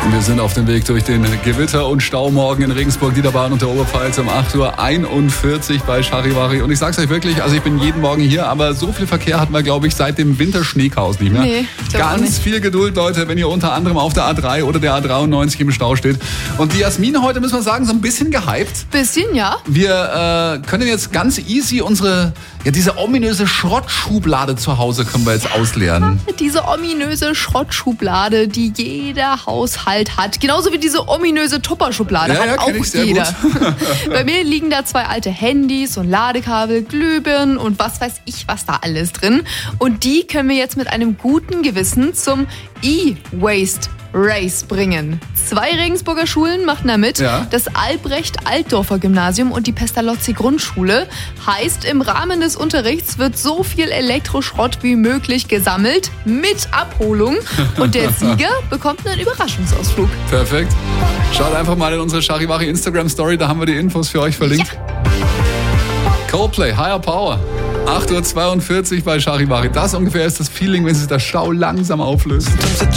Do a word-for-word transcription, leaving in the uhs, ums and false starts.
Wir sind auf dem Weg durch den Gewitter- und Staumorgen in Regensburg, Niederbayern und der Oberpfalz um acht Uhr einundvierzig bei Charivari. Und ich sag's euch wirklich, also ich bin jeden Morgen hier, aber so viel Verkehr hatten wir, glaube ich, seit dem Winterschneechaos nicht mehr. Nee, Ganz viel Geduld, Leute, wenn ihr unter anderem auf der A drei oder der A dreiundneunzig im Stau steht. Und die Jasmin heute, müssen wir sagen, so ein bisschen gehypt. Bisschen, ja. Wir äh, können jetzt ganz easy unsere, ja, diese ominöse Schrottschublade zu Hause können wir jetzt ausleeren. Diese ominöse Schrottschublade, die jeder Haushalt hat. Genauso wie diese ominöse Tupper-Schublade Ja, hat ja, auch kenn ich sehr jeder. gut. Bei mir liegen da zwei alte Handys und Ladekabel, Glühbirnen und was weiß ich, was da alles drin. Und die können wir jetzt mit einem guten Gewissen zum E-Waste Race bringen. Zwei Regensburger Schulen machen da mit. Ja. Das Albrecht-Altdorfer Gymnasium und die Pestalozzi-Grundschule. Heißt, im Rahmen des Unterrichts wird so viel Elektroschrott wie möglich gesammelt mit Abholung. Und der Sieger bekommt einen Überraschungsausflug. Perfekt. Schaut einfach mal in unsere Charivari Instagram-Story, da haben wir die Infos für euch verlinkt. Ja. Coldplay, Higher Power. acht Uhr zweiundvierzig bei Charivari. Das ungefähr ist das Feeling, wenn sich der Stau langsam auflöst.